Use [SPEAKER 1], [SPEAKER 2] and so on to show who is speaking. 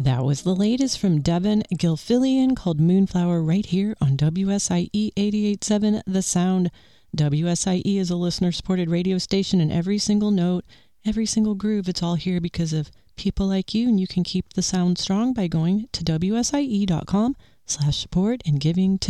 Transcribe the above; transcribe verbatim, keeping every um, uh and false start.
[SPEAKER 1] That was the latest from Devin Gilfillian called Moonflower right here on W S I E eighty-eight point seven The Sound. W S I E is a listener-supported radio station, and every single note, every single groove, it's all here because of people like you, and you can keep the sound strong by going to W S I E dot com slash support and giving to